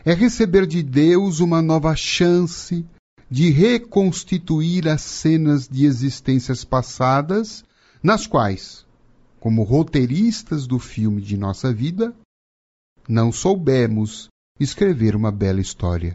é receber de Deus uma nova chance de reconstituir as cenas de existências passadas, nas quais, como roteiristas do filme de nossa vida, não soubemos escrever uma bela história.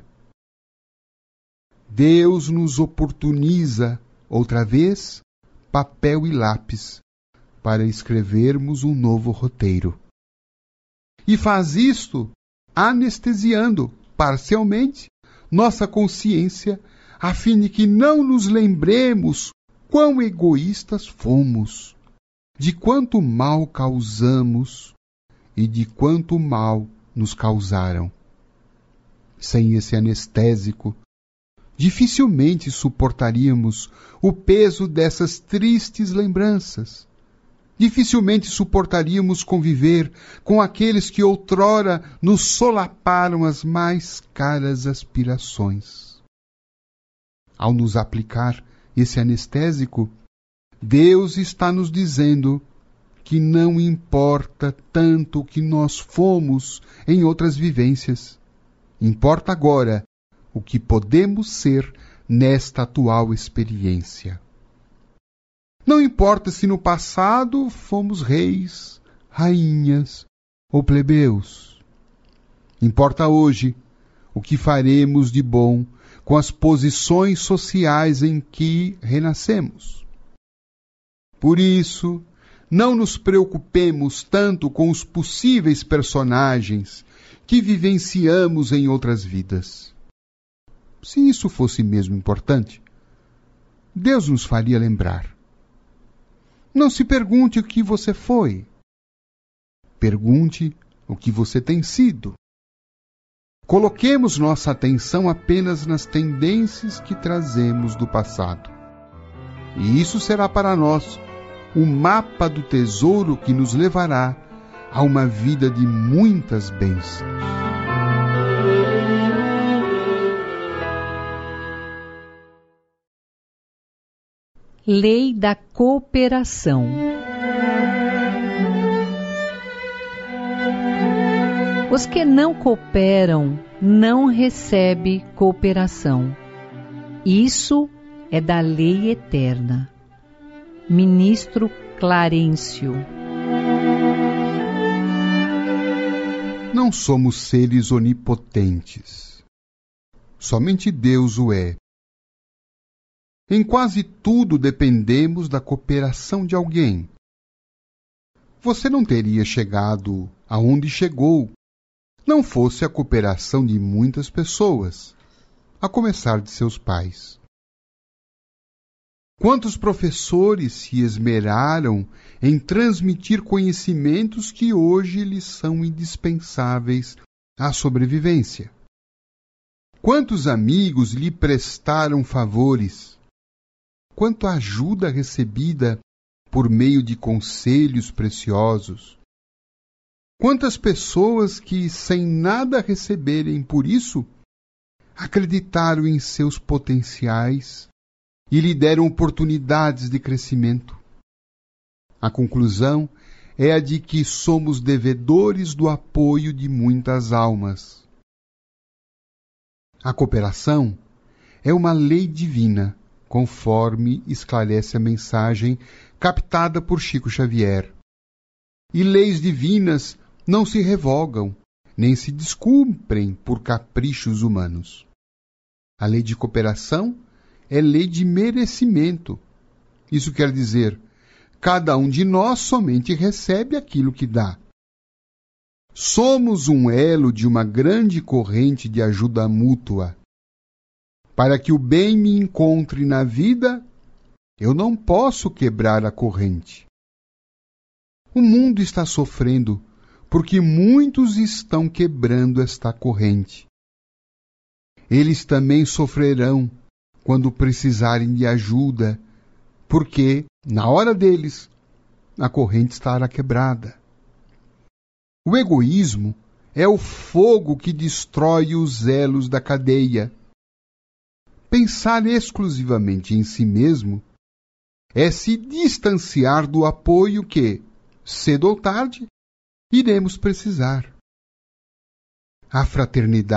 Deus nos oportuniza, outra vez, papel e lápis, para escrevermos um novo roteiro. E faz isto anestesiando, parcialmente, nossa consciência, a fim de que não nos lembremos quão egoístas fomos, de quanto mal causamos e de quanto mal nos causaram. Sem esse anestésico, dificilmente suportaríamos o peso dessas tristes lembranças. Dificilmente suportaríamos conviver com aqueles que outrora nos solaparam as mais caras aspirações. Ao nos aplicar esse anestésico, Deus está nos dizendo que não importa tanto o que nós fomos em outras vivências. Importa agora o que podemos ser nesta atual experiência. Não importa se no passado fomos reis, rainhas ou plebeus. Importa hoje o que faremos de bom com as posições sociais em que renascemos. Por isso, não nos preocupemos tanto com os possíveis personagens que vivenciamos em outras vidas. Se isso fosse mesmo importante, Deus nos faria lembrar. Não se pergunte o que você foi. Pergunte o que você tem sido. Coloquemos nossa atenção apenas nas tendências que trazemos do passado. E isso será para nós o mapa do tesouro que nos levará a uma vida de muitas bênçãos. Lei da cooperação. Os que não cooperam não recebem cooperação. Isso é da lei eterna. Ministro Clarencio. Não somos seres onipotentes. Somente Deus o é. Em quase tudo dependemos da cooperação de alguém. Você não teria chegado aonde chegou, não fosse a cooperação de muitas pessoas, a começar de seus pais. Quantos professores se esmeraram em transmitir conhecimentos que hoje lhes são indispensáveis à sobrevivência? Quantos amigos lhe prestaram favores? Quanto ajuda recebida por meio de conselhos preciosos? Quantas pessoas que, sem nada receberem por isso, acreditaram em seus potenciais e lhe deram oportunidades de crescimento? A conclusão é a de que somos devedores do apoio de muitas almas. A cooperação é uma lei divina, conforme esclarece a mensagem captada por Chico Xavier. E leis divinas não se revogam, nem se descumprem por caprichos humanos. A lei de cooperação é lei de merecimento. Isso quer dizer, cada um de nós somente recebe aquilo que dá. Somos um elo de uma grande corrente de ajuda mútua. Para que o bem me encontre na vida, eu não posso quebrar a corrente. O mundo está sofrendo porque muitos estão quebrando esta corrente. Eles também sofrerão quando precisarem de ajuda, porque, na hora deles, a corrente estará quebrada. O egoísmo é o fogo que destrói os elos da cadeia. Pensar exclusivamente em si mesmo é se distanciar do apoio que, cedo ou tarde, iremos precisar. A fraternidade